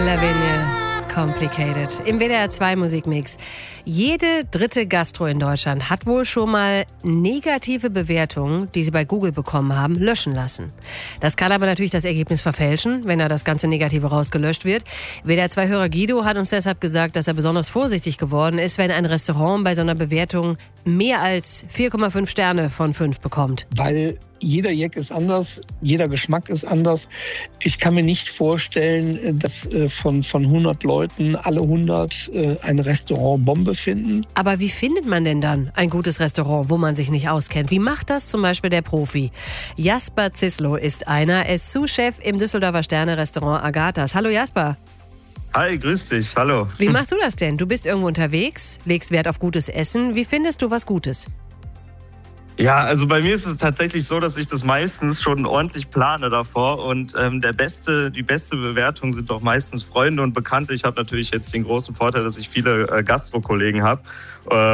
Lavigne, Complicated. Im WDR 2 Musikmix. Jede dritte Gastro in Deutschland hat wohl schon mal negative Bewertungen, die sie bei Google bekommen haben, löschen lassen. Das kann aber natürlich das Ergebnis verfälschen, wenn da das ganze Negative rausgelöscht wird. WDR 2-Hörer Guido hat uns deshalb gesagt, dass er besonders vorsichtig geworden ist, wenn ein Restaurant bei so einer Bewertung mehr als 4,5 Sterne von 5 bekommt. Weil jeder Jack ist anders, jeder Geschmack ist anders. Ich kann mir nicht vorstellen, dass von 100 Leuten alle 100 ein Restaurant Bombe finden. Aber wie findet man denn dann ein gutes Restaurant, wo man sich nicht auskennt? Wie macht das zum Beispiel der Profi? Jasper Zislo ist einer. Er ist Sous-Chef im Düsseldorfer Sterne-Restaurant Agathas. Hallo Jasper. Hi, grüß dich, hallo. Wie machst du das denn? Du bist irgendwo unterwegs, legst Wert auf gutes Essen. Wie findest du was Gutes? Ja, also bei mir ist es tatsächlich so, dass ich das meistens schon ordentlich plane davor und die beste Bewertung sind doch meistens Freunde und Bekannte. Ich habe natürlich jetzt den großen Vorteil, dass ich viele Gastro-Kollegen habe.